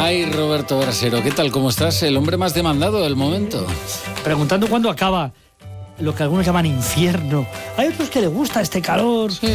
Ay, Roberto Brasero, ¿qué tal? ¿Cómo estás? El hombre más demandado del momento. Preguntando cuándo acaba lo que algunos llaman infierno. Hay otros que les gusta este calor. Sí.